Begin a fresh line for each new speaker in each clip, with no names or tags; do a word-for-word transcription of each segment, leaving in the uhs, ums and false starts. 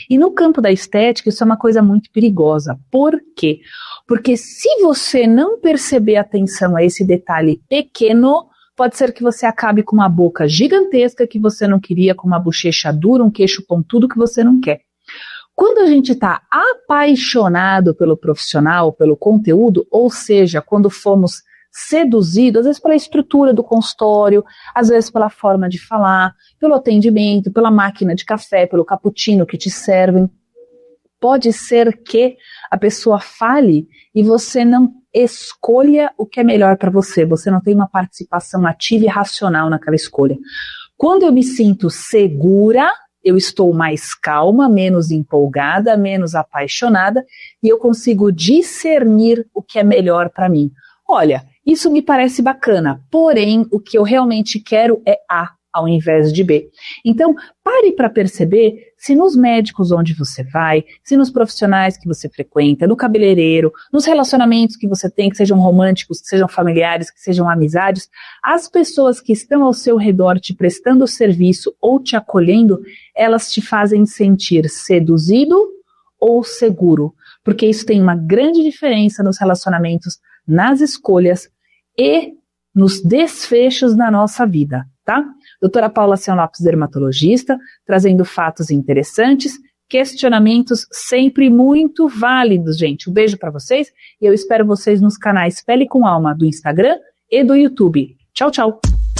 E no campo da estética, isso é uma coisa muito perigosa. Por quê? Porque se você não perceber atenção a esse detalhe pequeno, pode ser que você acabe com uma boca gigantesca que você não queria, com uma bochecha dura, um queixo pontudo que você não quer. Quando a gente está apaixonado pelo profissional, pelo conteúdo, ou seja, quando fomos seduzidos, às vezes pela estrutura do consultório, às vezes pela forma de falar, pelo atendimento, pela máquina de café, pelo cappuccino que te servem, pode ser que a pessoa fale e você não escolha o que é melhor para você, você não tem uma participação ativa e racional naquela escolha. Quando eu me sinto segura, eu estou mais calma, menos empolgada, menos apaixonada e eu consigo discernir o que é melhor para mim. Olha, isso me parece bacana, porém o que eu realmente quero é A ao invés de B. Então, pare para perceber se nos médicos onde você vai, se nos profissionais que você frequenta, no cabeleireiro, nos relacionamentos que você tem, que sejam românticos, que sejam familiares, que sejam amizades, as pessoas que estão ao seu redor te prestando serviço ou te acolhendo, elas te fazem sentir seduzido ou seguro, porque isso tem uma grande diferença nos relacionamentos, nas escolhas e nos desfechos da nossa vida, tá? Doutora Paula Cian Lopes, dermatologista, trazendo fatos interessantes, questionamentos sempre muito válidos, gente. Um beijo para vocês e eu espero vocês nos canais Pele com Alma do Instagram e do YouTube. Tchau, tchau!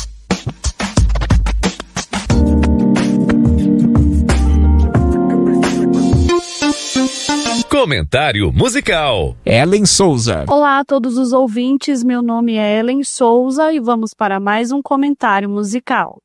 Comentário musical.
Ellen Souza.
Olá a todos os ouvintes, meu nome é Ellen Souza e vamos para mais um comentário musical.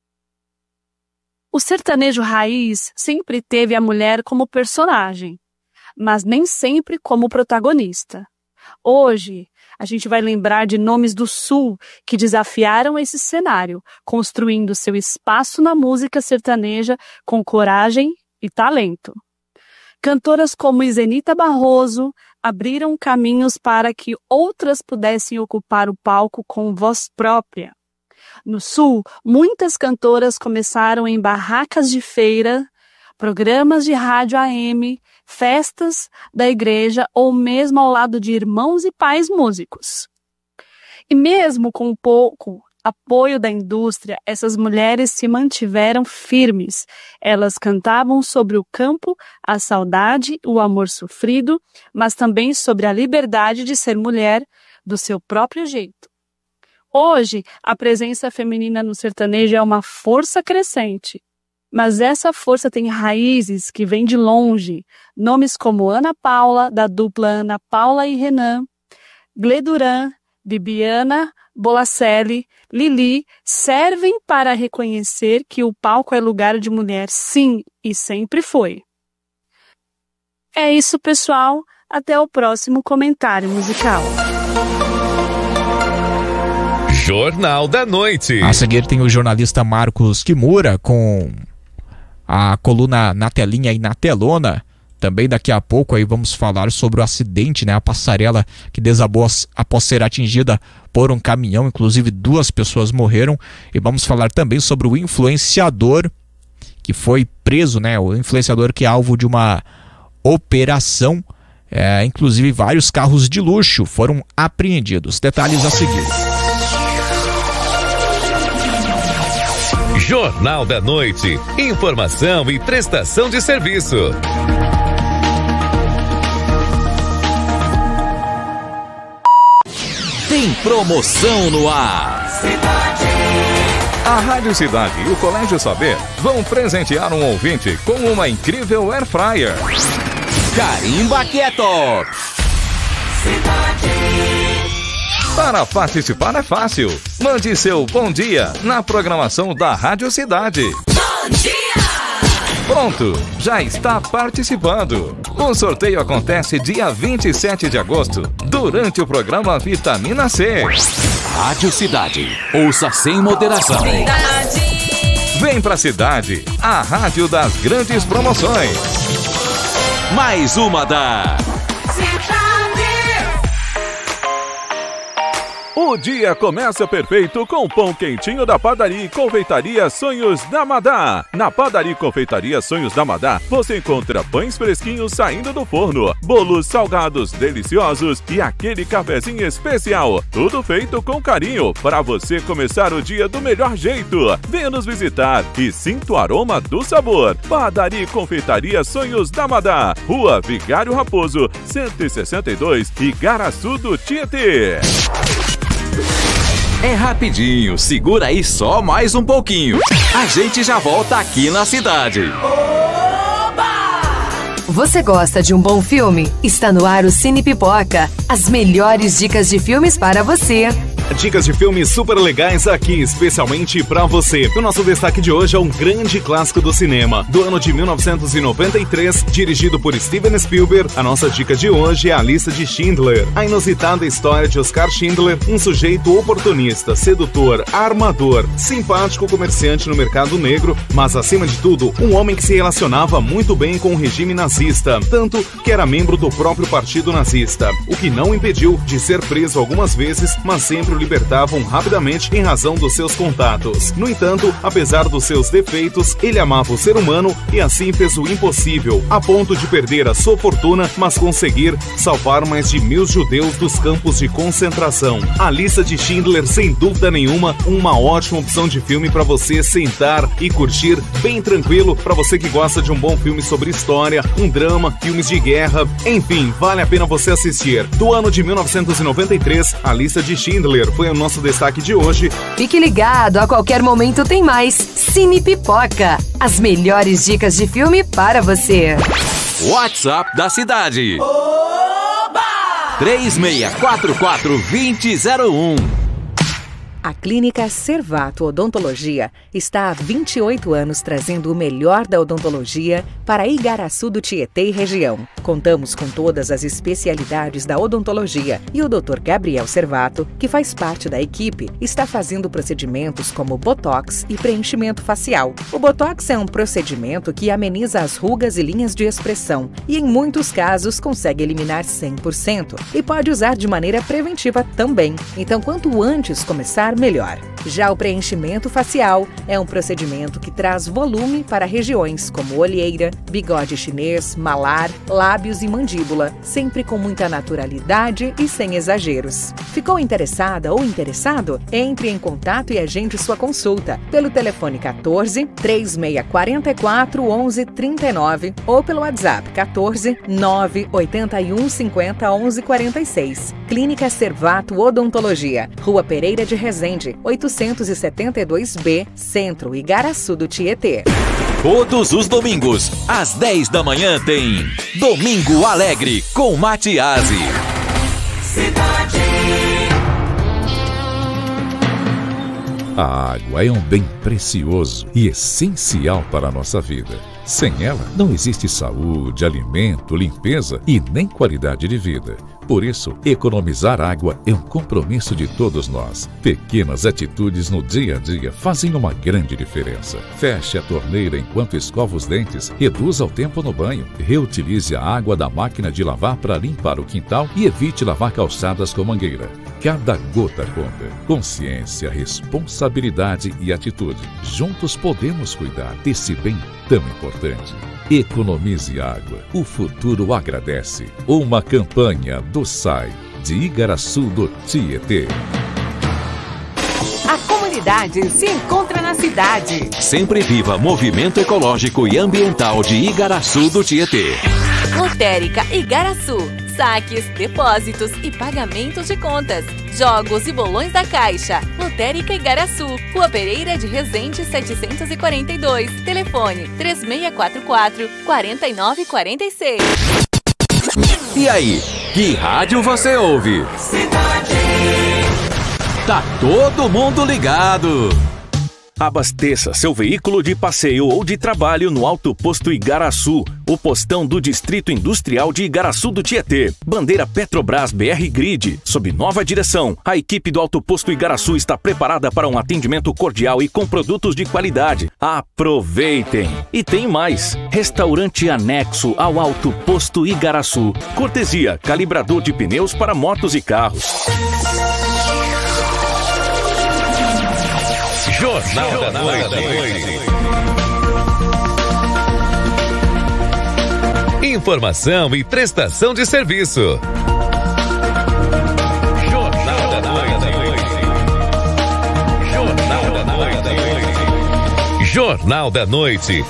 O sertanejo raiz sempre teve a mulher como personagem, mas nem sempre como protagonista. Hoje, a gente vai lembrar de nomes do Sul que desafiaram esse cenário, construindo seu espaço na música sertaneja com coragem e talento. Cantoras como Isenita Barroso abriram caminhos para que outras pudessem ocupar o palco com voz própria. No Sul, muitas cantoras começaram em barracas de feira, programas de rádio A M, festas da igreja ou mesmo ao lado de irmãos e pais músicos. E mesmo com pouco apoio da indústria, essas mulheres se mantiveram firmes. Elas cantavam sobre o campo, a saudade, o amor sofrido, mas também sobre a liberdade de ser mulher do seu próprio jeito. Hoje, a presença feminina no sertanejo é uma força crescente, mas essa força tem raízes que vêm de longe. Nomes como Ana Paula, da dupla Ana Paula e Renan, Gleduran, Bibiana Bolacelli, Lili, servem para reconhecer que o palco é lugar de mulher, sim, e sempre foi. É isso, pessoal. Até o próximo comentário musical.
Jornal da Noite.
A seguir tem o jornalista Marcos Kimura com a coluna Na Telinha e Na Telona. Também daqui a pouco aí vamos falar sobre o acidente, né? A passarela que desabou após ser atingida por um caminhão, inclusive duas pessoas morreram. E vamos falar também sobre o influenciador que foi preso, né? O influenciador que é alvo de uma operação, é, inclusive vários carros de luxo foram apreendidos. Detalhes a seguir.
Jornal da Noite. Informação e prestação de serviço. Tem promoção no ar.
Cidade. A Rádio Cidade e o Colégio Saber vão presentear um ouvinte com uma incrível Air Fryer.
Carimba Quieto.
Cidade. Para participar é fácil. Mande seu bom dia na programação da Rádio Cidade.
Bom dia!
Pronto, já está participando. O sorteio acontece dia vinte e sete de agosto, durante o programa Vitamina C.
Rádio Cidade, ouça sem moderação.
Cidade.
Vem pra Cidade, a rádio das grandes promoções.
Mais uma da...
Cidade.
O dia começa perfeito com o pão quentinho da Padaria e Confeitaria Sonhos da Madá. Na Padaria e Confeitaria Sonhos da Madá, você encontra pães fresquinhos saindo do forno, bolos salgados deliciosos e aquele cafezinho especial. Tudo feito com carinho para você começar o dia do melhor jeito. Venha nos visitar e sinta o aroma do sabor. Padaria e Confeitaria Sonhos da Madá, Rua Vigário Raposo, cento e sessenta e dois, Igaraçu do Tietê.
É rapidinho, segura aí só mais um pouquinho. A gente já volta aqui na cidade.
Você gosta de um bom filme? Está no ar o Cine Pipoca. As melhores dicas de filmes para você.
Dicas de filmes super legais aqui, especialmente pra você. O nosso destaque de hoje é um grande clássico do cinema, do ano de mil novecentos e noventa e três, dirigido por Steven Spielberg. A nossa dica de hoje é A Lista de Schindler. A inusitada história de Oskar Schindler, um sujeito oportunista, sedutor, armador, simpático comerciante no mercado negro, mas acima de tudo, um homem que se relacionava muito bem com o regime nazista, tanto que era membro do próprio partido nazista, o que não impediu de ser preso algumas vezes, mas sempre o libertavam rapidamente em razão dos seus contatos. No entanto, apesar dos seus defeitos, ele amava o ser humano e assim fez o impossível, a ponto de perder a sua fortuna, mas conseguir salvar mais de mil judeus dos campos de concentração. A Lista de Schindler, sem dúvida nenhuma, uma ótima opção de filme para você sentar e curtir bem tranquilo, para você que gosta de um bom filme sobre história, um drama, filmes de guerra, enfim, vale a pena você assistir. Do ano de mil novecentos e noventa e três, A Lista de Schindler foi o nosso destaque de hoje.
Fique ligado, a qualquer momento tem mais Cine Pipoca. As melhores dicas de filme para você.
WhatsApp da cidade. Oba! três seis quatro quatro, dois zero um.
A Clínica Servato Odontologia está há vinte e oito anos trazendo o melhor da odontologia para Igaraçu do Tietê e região. Contamos com todas as especialidades da odontologia e o doutor Gabriel Servato, que faz parte da equipe, está fazendo procedimentos como botox e preenchimento facial. O botox é um procedimento que ameniza as rugas e linhas de expressão e, em muitos casos, consegue eliminar cem por cento e pode usar de maneira preventiva também. Então, quanto antes começar, melhor. Já o preenchimento facial é um procedimento que traz volume para regiões como olheira, bigode chinês, malar, lábios e mandíbula, sempre com muita naturalidade e sem exageros. Ficou interessada ou interessado? Entre em contato e agende sua consulta pelo telefone quatorze, três seis quatro quatro, onze, trinta e nove ou pelo WhatsApp quatorze, nove oito um, cinquenta, onze, quarenta e seis. Clínica Servato Odontologia, Rua Pereira de Resende, oitocentos e setenta e dois B, Centro, Igaraçu do Tietê.
Todos os domingos, às dez da manhã, tem Domingo Alegre com Matiasi.
Cidade.
A água é um bem precioso e essencial para a nossa vida. Sem ela, não existe saúde, alimento, limpeza e nem qualidade de vida. Por isso, economizar água é um compromisso de todos nós. Pequenas atitudes no dia a dia fazem uma grande diferença. Feche a torneira enquanto escova os dentes, reduza o tempo no banho, reutilize a água da máquina de lavar para limpar o quintal e evite lavar calçadas com mangueira. Cada gota conta. Consciência, responsabilidade e atitude. Juntos podemos cuidar desse bem tão importante. Economize água. O futuro agradece. Uma campanha do S A I, de Igaraçu do Tietê.
A comunidade se encontra na cidade.
Sempre viva movimento ecológico e ambiental de Igaraçu do Tietê.
Lotérica Igaraçu. Saques, depósitos e pagamentos de contas. Jogos e bolões da Caixa. Lotérica Igaraçu. Rua Pereira de Resende, setecentos e quarenta e dois. Telefone três seis quatro quatro, quatro nove quatro seis.
E aí, que rádio você ouve?
Cidade.
Tá todo mundo ligado.
Abasteça seu veículo de passeio ou de trabalho no Alto Posto Igaraçu, o postão do Distrito Industrial de Igaraçu do Tietê. Bandeira Petrobras B R Grid. Sob nova direção, a equipe do Alto Posto Igaraçu está preparada para um atendimento cordial e com produtos de qualidade. Aproveitem! E tem mais! Restaurante anexo ao Alto Posto Igaraçu. Cortesia, calibrador de pneus para motos e carros.
Jornal, Jornal da Noite. Da Noite. Informação e prestação de serviço. Jornal da Noite. Jornal da Noite. Jornal da Noite.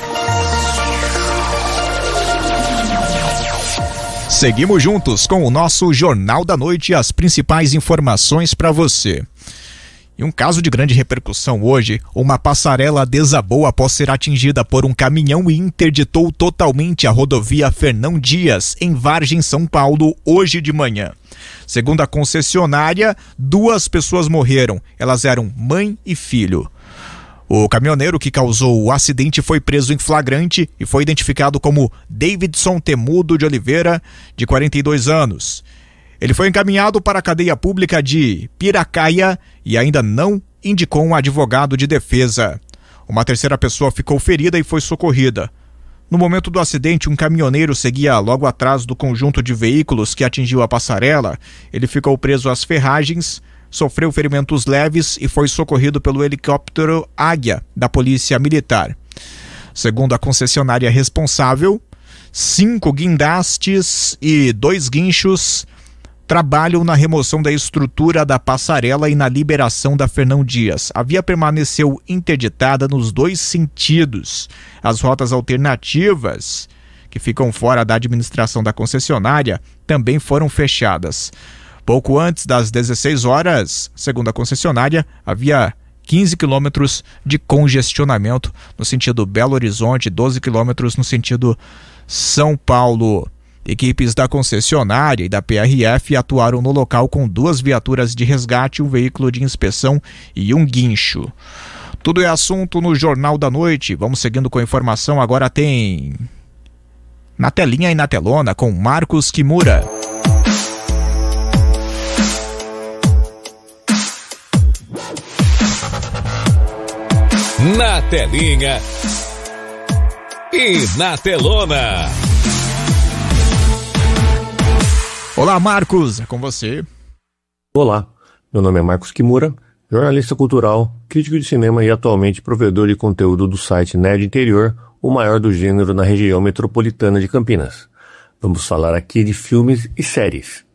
Seguimos juntos com o nosso Jornal da Noite e as principais informações para você. E um caso de grande repercussão hoje, uma passarela desabou após ser atingida por um caminhão e interditou totalmente a rodovia Fernão Dias, em Vargem, São Paulo, hoje de manhã. Segundo a concessionária, duas pessoas morreram. Elas eram mãe e filho. O caminhoneiro que causou o acidente foi preso em flagrante e foi identificado como Davidson Temudo de Oliveira, de quarenta e dois anos. Ele foi encaminhado para a cadeia pública de Piracaia e ainda não indicou um advogado de defesa. Uma terceira pessoa ficou ferida e foi socorrida. No momento do acidente, um caminhoneiro seguia logo atrás do conjunto de veículos que atingiu a passarela. Ele ficou preso às ferragens, sofreu ferimentos leves e foi socorrido pelo helicóptero Águia da Polícia Militar. Segundo a concessionária responsável, cinco guindastes e dois guinchos trabalham na remoção da estrutura da passarela e na liberação da Fernão Dias. A via permaneceu interditada nos dois sentidos. As rotas alternativas, que ficam fora da administração da concessionária, também foram fechadas. Pouco antes das dezesseis horas, segundo a concessionária, havia quinze quilômetros de congestionamento no sentido Belo Horizonte, doze quilômetros no sentido São Paulo. Equipes da concessionária e da P R F atuaram no local com duas viaturas de resgate, um veículo de inspeção e um guincho. Tudo é assunto no Jornal da Noite. Vamos seguindo com a informação. Agora tem Na Telinha e na Telona com Marcos Kimura.
Na Telinha e na Telona.
Olá, Marcos, é com você.
Olá, meu nome é Marcos Kimura, jornalista cultural, crítico de cinema e atualmente provedor de conteúdo do site Nerd Interior, o maior do gênero na região metropolitana de Campinas. Vamos falar aqui de filmes e séries.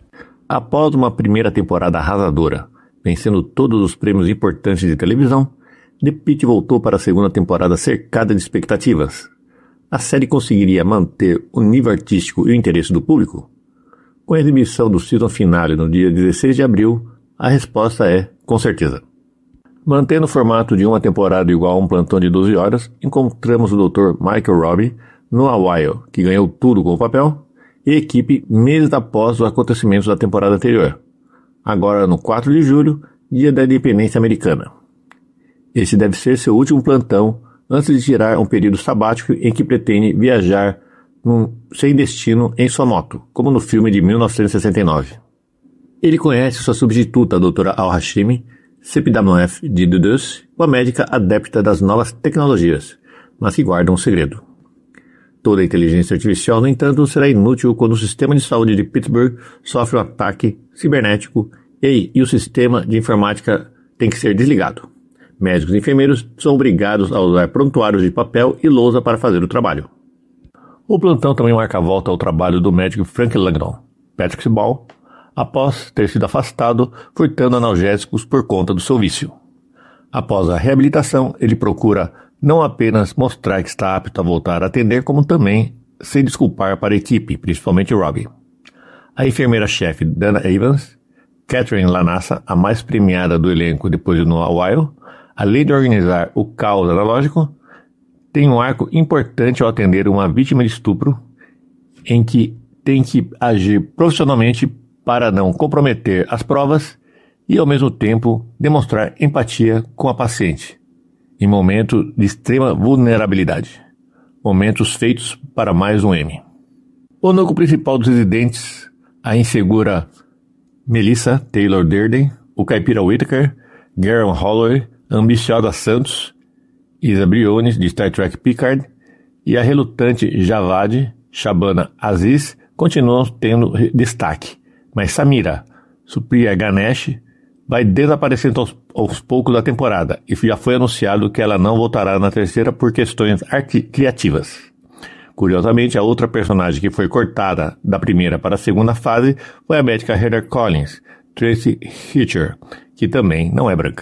Após uma primeira temporada arrasadora, vencendo todos os prêmios importantes de televisão, The Pitt voltou para a segunda temporada cercada de expectativas. A série conseguiria manter o nível artístico e o interesse do público? Com a exibição do season finale no dia dezesseis de abril, a resposta é, com certeza. Mantendo o formato de uma temporada igual a um plantão de doze horas, encontramos o doutor Michael Robbie no Hawaii, que ganhou tudo com o papel, e a equipe meses após os acontecimentos da temporada anterior. Agora no quatro de julho, dia da independência americana. Esse deve ser seu último plantão antes de tirar um período sabático em que pretende viajar num, sem destino em sua moto, como no filme de mil novecentos e sessenta e nove. Ele conhece sua substituta, a doutora Al-Hashimi, C P W F de Dudus, uma médica adepta das novas tecnologias, mas que guarda um segredo. Toda a inteligência artificial, no entanto, será inútil quando o sistema de saúde de Pittsburgh sofre um ataque cibernético e, e o sistema de informática tem que ser desligado. Médicos e enfermeiros são obrigados a usar prontuários de papel e lousa para fazer o trabalho. O plantão também marca a volta ao trabalho do médico Frank Langdon, Patrick Ball, após ter sido afastado furtando analgésicos por conta do seu vício. Após a reabilitação, ele procura não apenas mostrar que está apto a voltar a atender, como também se desculpar para a equipe, principalmente Robbie. A enfermeira-chefe Dana Evans, Catherine Lanassa, a mais premiada do elenco depois de No While, além de organizar o caos analógico, tem um arco importante ao atender uma vítima de estupro, em que tem que agir profissionalmente para não comprometer as provas e, ao mesmo tempo, demonstrar empatia com a paciente, em momento de extrema vulnerabilidade. Momentos feitos para mais um M. O núcleo principal dos residentes, a insegura Melissa Taylor Durden, o caipira Whittaker, Garen Holloway, a ambiciosa Santos, Isa Briones, de Star Trek Picard, e a relutante Javad, Shabana Aziz, continuam tendo destaque. Mas Samira, Supriya Ganesh, vai desaparecendo aos, aos poucos da temporada e já foi anunciado que ela não voltará na terceira por questões criativas. Curiosamente, a outra personagem que foi cortada da primeira para a segunda fase foi a médica Heather Collins, Tracy Hitcher, que também não é branca.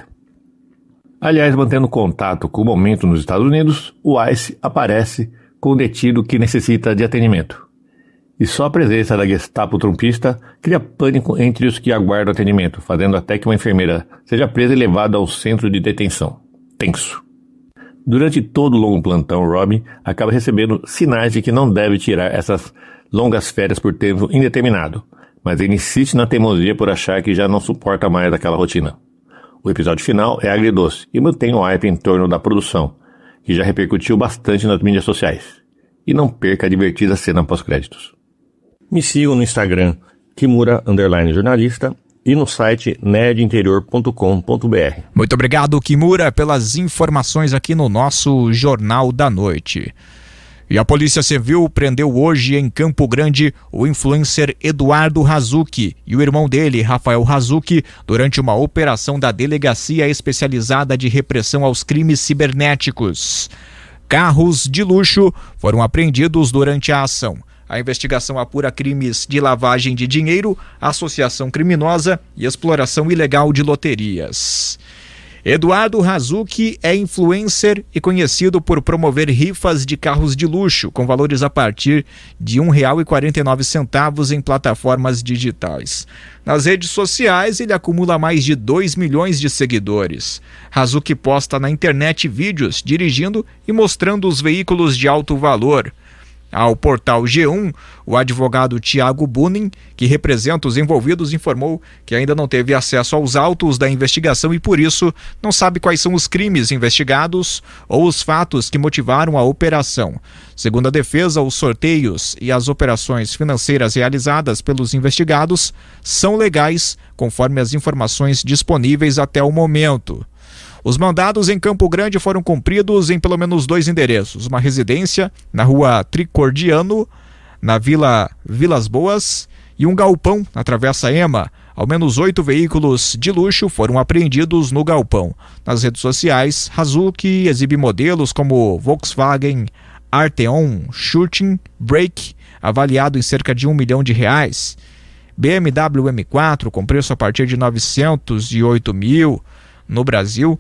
Aliás, mantendo contato com o momento nos Estados Unidos, o ICE aparece com um detido que necessita de atendimento. E só a presença da Gestapo trumpista cria pânico entre os que aguardam atendimento, fazendo até que uma enfermeira seja presa e levada ao centro de detenção. Tenso. Durante todo o longo plantão, Robin acaba recebendo sinais de que não deve tirar essas longas férias por tempo indeterminado, mas ele insiste na teimosia por achar que já não suporta mais aquela rotina. O episódio final é agridoce e mantém o hype em torno da produção, que já repercutiu bastante nas mídias sociais. E não perca a divertida cena pós-créditos. Me sigam no Instagram, Kimura underline jornalista, e no site nerd interior ponto com ponto b r.
Muito obrigado, Kimura, pelas informações aqui no nosso Jornal da Noite. E a Polícia Civil prendeu hoje em Campo Grande o influencer Eduardo Hazuki e o irmão dele, Rafael Hazuki, durante uma operação da Delegacia Especializada de Repressão aos Crimes Cibernéticos. Carros de luxo foram apreendidos durante a ação. A investigação apura crimes de lavagem de dinheiro, associação criminosa e exploração ilegal de loterias. Eduardo Hazuki é influencer e conhecido por promover rifas de carros de luxo com valores a partir de um real e quarenta e nove centavos em plataformas digitais. Nas redes sociais, ele acumula mais de dois milhões de seguidores. Hazuki posta na internet vídeos dirigindo e mostrando os veículos de alto valor. Ao portal G um, o advogado Tiago Bunin, que representa os envolvidos, informou que ainda não teve acesso aos autos da investigação e, por isso, não sabe quais são os crimes investigados ou os fatos que motivaram a operação. Segundo a defesa, os sorteios e as operações financeiras realizadas pelos investigados são legais, conforme as informações disponíveis até o momento. Os mandados em Campo Grande foram cumpridos em pelo menos dois endereços, uma residência na rua Tricordiano, na Vila Vilas Boas, e um galpão na Travessa Ema. Ao menos oito veículos de luxo foram apreendidos no galpão. Nas redes sociais, Hazuki exibe modelos como Volkswagen Arteon Shooting Brake, avaliado em cerca de um milhão de reais, B M W M quatro com preço a partir de novecentos e oito mil no Brasil,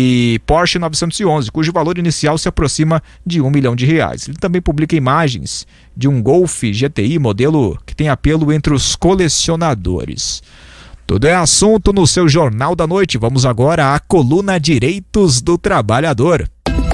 e Porsche novecentos e onze, cujo valor inicial se aproxima de um milhão de reais. Ele também publica imagens de um Golf G T I modelo que tem apelo entre os colecionadores. Tudo é assunto no seu Jornal da Noite. Vamos agora à coluna Direitos do Trabalhador.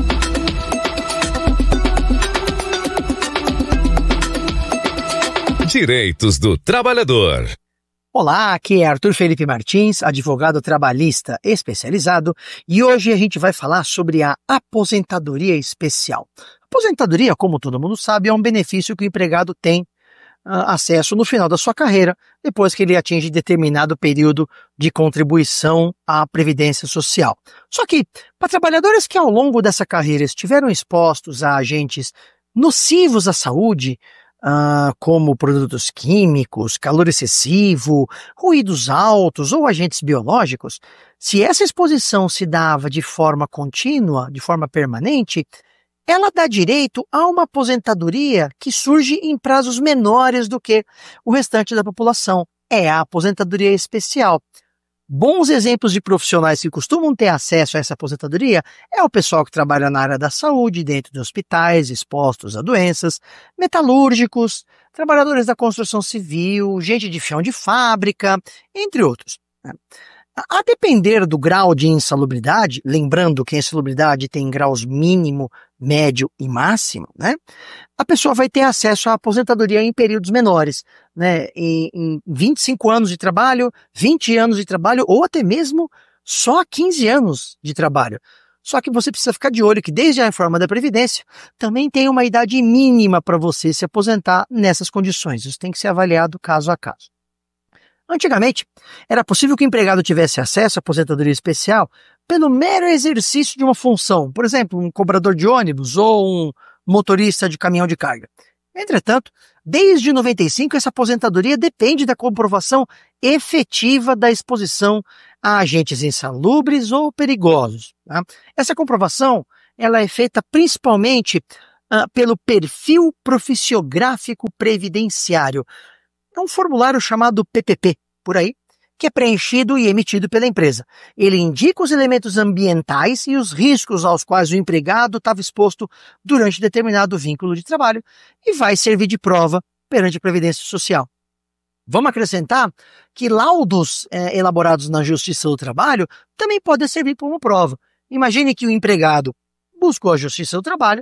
Direitos do Trabalhador.
Olá, aqui é Arthur Felipe Martins, advogado trabalhista especializado, e hoje a gente vai falar sobre a aposentadoria especial. Aposentadoria, como todo mundo sabe, é um benefício que o empregado tem uh, acesso no final da sua carreira, depois que ele atinge determinado período de contribuição à Previdência Social. Só que, para trabalhadores que ao longo dessa carreira estiveram expostos a agentes nocivos à saúde, Uh, como produtos químicos, calor excessivo, ruídos altos ou agentes biológicos, se essa exposição se dava de forma contínua, de forma permanente, ela dá direito a uma aposentadoria que surge em prazos menores do que o restante da população. É a aposentadoria especial. Bons exemplos de profissionais que costumam ter acesso a essa aposentadoria é o pessoal que trabalha na área da saúde, dentro de hospitais, expostos a doenças, metalúrgicos, trabalhadores da construção civil, gente de chão de fábrica, entre outros. A depender do grau de insalubridade, lembrando que a insalubridade tem graus mínimo, médio e máximo, né? A pessoa vai ter acesso à aposentadoria em períodos menores, né? Em, em vinte e cinco anos de trabalho, vinte anos de trabalho ou até mesmo só quinze anos de trabalho. Só que você precisa ficar de olho que desde a reforma da Previdência também tem uma idade mínima para você se aposentar nessas condições. Isso tem que ser avaliado caso a caso. Antigamente, era possível que o empregado tivesse acesso à aposentadoria especial pelo mero exercício de uma função, por exemplo, um cobrador de ônibus ou um motorista de caminhão de carga. Entretanto, desde noventa e cinco, essa aposentadoria depende da comprovação efetiva da exposição a agentes insalubres ou perigosos. Tá? Essa comprovação ela é feita principalmente uh, pelo perfil profissiográfico previdenciário. É um formulário chamado P P P, por aí, que é preenchido e emitido pela empresa. Ele indica os elementos ambientais e os riscos aos quais o empregado estava exposto durante determinado vínculo de trabalho e vai servir de prova perante a Previdência Social. Vamos acrescentar que laudos eh, elaborados na Justiça do Trabalho também podem servir como prova. Imagine que o empregado buscou a Justiça do Trabalho,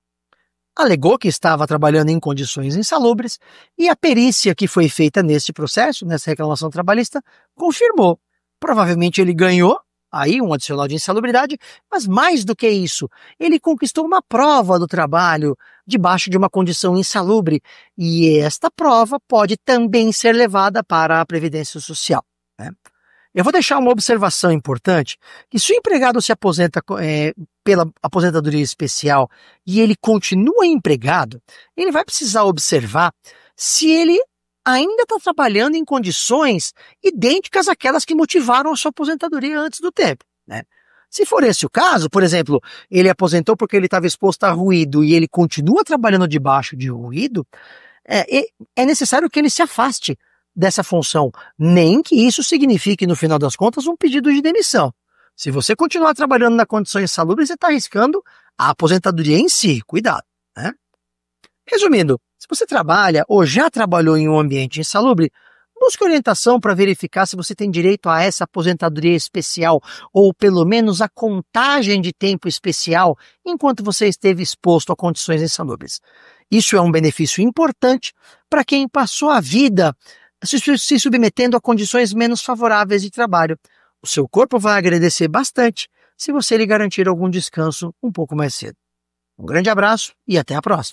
alegou que estava trabalhando em condições insalubres e a perícia que foi feita nesse processo, nessa reclamação trabalhista, confirmou. Provavelmente ele ganhou aí um adicional de insalubridade, mas mais do que isso, ele conquistou uma prova do trabalho debaixo de uma condição insalubre e esta prova pode também ser levada para a Previdência Social, né? Eu vou deixar uma observação importante, que se o empregado se aposenta é, pela aposentadoria especial e ele continua empregado, ele vai precisar observar se ele ainda está trabalhando em condições idênticas àquelas que motivaram a sua aposentadoria antes do tempo, né? Se for esse o caso, por exemplo, ele aposentou porque ele estava exposto a ruído e ele continua trabalhando debaixo de ruído, é, é necessário que ele se afaste dessa função, nem que isso signifique, no final das contas, um pedido de demissão. Se você continuar trabalhando na condição insalubre, você está arriscando a aposentadoria em si. Cuidado, né? Resumindo, se você trabalha ou já trabalhou em um ambiente insalubre, busque orientação para verificar se você tem direito a essa aposentadoria especial ou pelo menos a contagem de tempo especial enquanto você esteve exposto a condições insalubres. Isso é um benefício importante para quem passou a vida se submetendo a condições menos favoráveis de trabalho. O seu corpo vai agradecer bastante se você lhe garantir algum descanso um pouco mais cedo. Um grande abraço e até a próxima.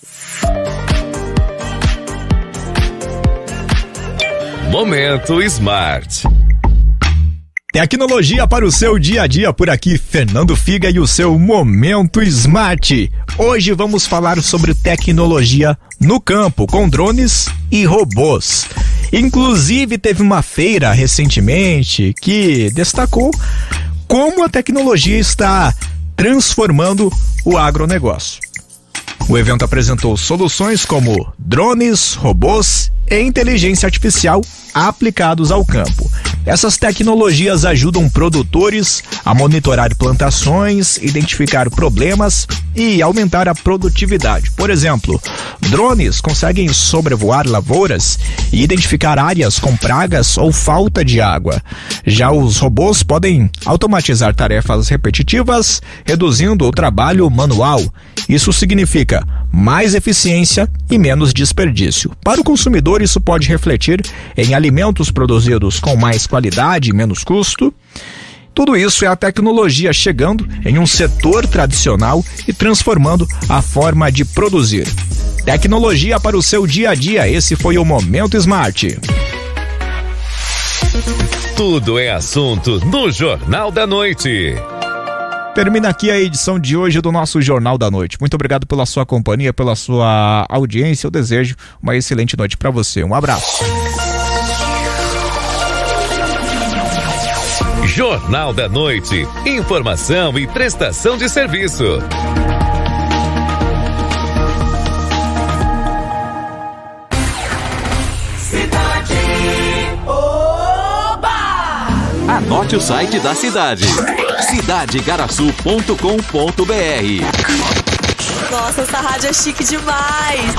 Momento Smart.
Tecnologia para o seu dia a dia, por aqui Fernando Figa e o seu Momento Smart. Hoje vamos falar sobre tecnologia no campo, com drones e robôs. Inclusive teve uma feira recentemente que destacou como a tecnologia está transformando o agronegócio. O evento apresentou soluções como drones, robôs e inteligência artificial aplicados ao campo. Essas tecnologias ajudam produtores a monitorar plantações, identificar problemas e aumentar a produtividade. Por exemplo, drones conseguem sobrevoar lavouras e identificar áreas com pragas ou falta de água. Já os robôs podem automatizar tarefas repetitivas, reduzindo o trabalho manual. Isso significa mais eficiência e menos desperdício. Para o consumidor, isso pode refletir em alimentos produzidos com mais qualidade e menos custo. Tudo isso é a tecnologia chegando em um setor tradicional e transformando a forma de produzir. Tecnologia para o seu dia a dia, esse foi o Momento Smart.
Tudo é assunto no Jornal da Noite.
Termina aqui a edição de hoje do nosso Jornal da Noite. Muito obrigado pela sua companhia, pela sua audiência. Eu desejo uma excelente noite para você. Um abraço.
Jornal da Noite. Informação e prestação de serviço.
Cidade. Oba! Anote o site da cidade. cidade igaraçu ponto com ponto br.
Nossa, essa rádio é chique demais.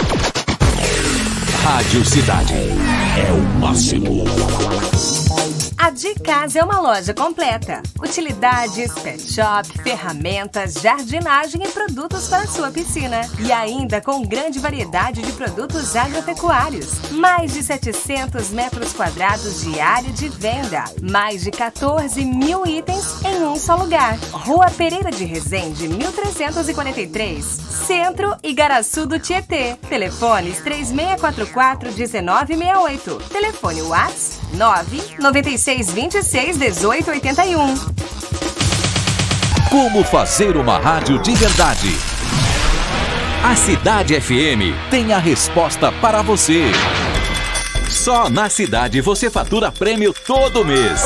Rádio Cidade. É o máximo.
A De Casa é uma loja completa. Utilidades, pet shop, ferramentas, jardinagem e produtos para sua piscina. E ainda com grande variedade de produtos agropecuários. Mais de setecentos metros quadrados de área de venda. Mais de quatorze mil itens em um só lugar. Rua Pereira de Resende, mil trezentos e quarenta e três. Centro Igaraçu do Tietê. Telefones três seis quatro quatro, um nove seis oito. Telefone WhatsApp nove nove seis dois seis um oito oito um.
Como fazer uma rádio de verdade? A Cidade F M tem a resposta para você. Só na Cidade você fatura prêmio todo mês.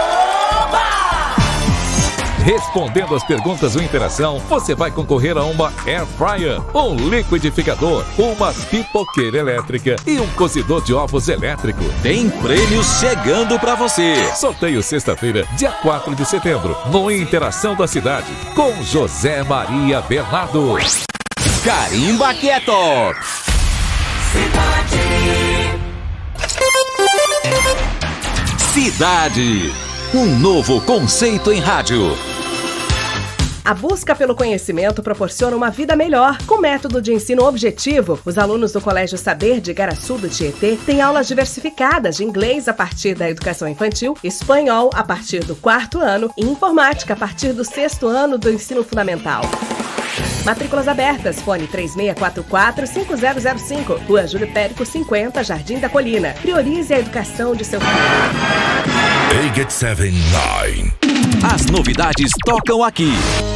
Respondendo as perguntas do Interação, você vai concorrer a uma Air Fryer, um liquidificador, uma pipoqueira elétrica e um cozidor de ovos elétrico.
Tem prêmios chegando pra você.
Sorteio sexta-feira, dia quatro de setembro, no Interação da Cidade, com José Maria Bernardo.
Carimba Quieto! Cidade, um novo conceito em rádio.
A busca pelo conhecimento proporciona uma vida melhor. Com método de ensino objetivo, os alunos do Colégio Saber de Igaraçu do Tietê têm aulas diversificadas de inglês a partir da educação infantil, espanhol a partir do quarto ano e informática a partir do sexto ano do ensino fundamental. Matrículas abertas, fone três seis quatro quatro, cinco zero zero cinco, Rua Júlio Périco cinquenta, Jardim da Colina. Priorize a educação de seu filho.
As novidades tocam aqui.